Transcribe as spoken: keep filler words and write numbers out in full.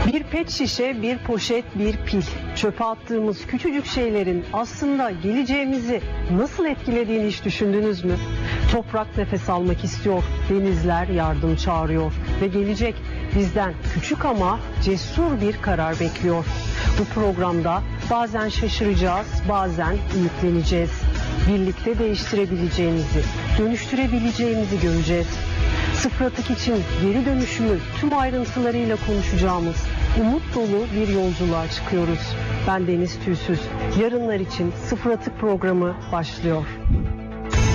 Bir pet şişe, bir poşet, bir pil. Çöpe attığımız küçücük şeylerin aslında geleceğimizi nasıl etkilediğini hiç düşündünüz mü? Toprak nefes almak istiyor, denizler yardım çağırıyor ve gelecek bizden küçük ama cesur bir karar bekliyor. Bu programda bazen şaşıracağız, bazen ümitleneceğiz. Birlikte değiştirebileceğimizi, dönüştürebileceğimizi göreceğiz. Sıfır atık için geri dönüşümü tüm ayrıntılarıyla konuşacağımız umut dolu bir yolculuğa çıkıyoruz. Ben Deniz Tüysüz. Yarınlar için Sıfır Atık programı başlıyor.